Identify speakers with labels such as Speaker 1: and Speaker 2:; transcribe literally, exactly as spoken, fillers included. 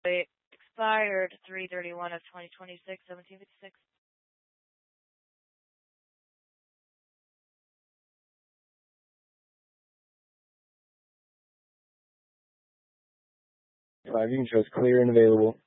Speaker 1: expired three thirty-one of twenty twenty-six, seventeen fifty-six.
Speaker 2: Five, you can show us clear and available.